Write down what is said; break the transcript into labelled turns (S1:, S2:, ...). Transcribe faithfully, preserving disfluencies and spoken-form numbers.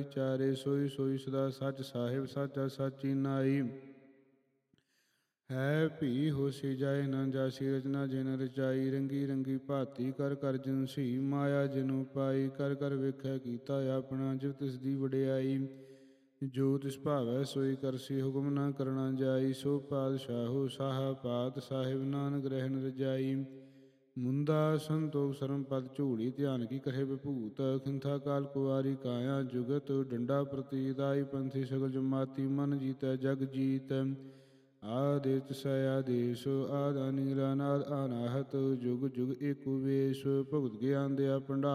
S1: ਚਾਰੇ ਸੋਈ ਸੋਈ ਸਦਾ ਸੱਚ ਸਾਹਿਬ ਸਾਚਾ ਸਾਚੀ ਨਾਈ। ਹੈ ਭੀ ਹੋਸੀ ਜਾਏ ਨਾ ਜਾਸੀ ਰਚਨਾ ਜਿਨ ਰਚਾਈ। ਰੰਗੀ ਰੰਗੀ ਭਾਤੀ ਕਰ ਕਰ ਜਿਨਸੀ ਮਾਇਆ ਜਿਨੁ ਪਾਈ। ਕਰ ਕਰ ਵੇਖੈ ਕੀਤਾ ਆਪਣਾ ਜਿਵ ਤਿਸ ਦੀ ਵਡਿਆਈ। ਜੋ ਤਿਸ ਭਾਵੈ ਸੋਈ ਕਰਸੀ ਹੁਕਮ ਨਾ ਕਰਣਾ ਜਾਈ। ਸੋ ਪਾਤਸ਼ਾਹੋ ਸਾਹਾ ਪਾਤ ਸਾਹਿਬ ਨਾਨਕ ਰਹਿਣ ਰਜਾਈ। ਮੁੰਦਾ ਸੰਤੋਖ ਸਰਮ ਪਦ ਝੂੜੀ ਧਿਆਨ ਕੀ ਕਰੇ ਵਿਭੂਤ। ਖਿੰਥਾ ਕਾਲ ਕੁਵਾਰੀ ਕਾਇਆ ਜੁਗਤ ਡੰਡਾ ਪ੍ਰਤੀਤ। ਆਈ ਪੰਥੀ ਸਗਲ ਜਮਾਤੀ ਮਨ ਜੀਤੈ ਜਗ ਜੀਤ। ਆਦਿਤ ਸੈ ਆਦੇਸ਼ ਆਦ ਅਨੀਰਾ ਨਾਦ ਅਨਾਹਤ। ਜੁਗ ਜੁਗ ਏਕੋ ਵੇਸ਼ ਭਗਤ ਗਿਆਨ ਦਿਆ ਭੰਡਾਰ।